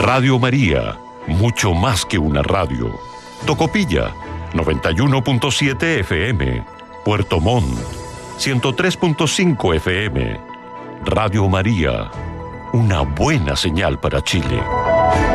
Radio María, mucho más que una radio. Tocopilla, 91.7 FM. Puerto Montt, 103.5 FM. Radio María, una buena señal para Chile.